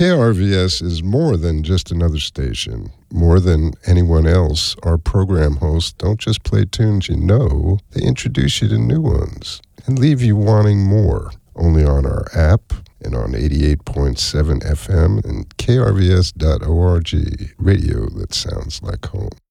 KRVS is more than just another station. More than anyone else, our program hosts don't just play tunes you know, they introduce you to new ones and leave you wanting more. Only on our app and on 88.7 FM and krvs.org, radio that sounds like home.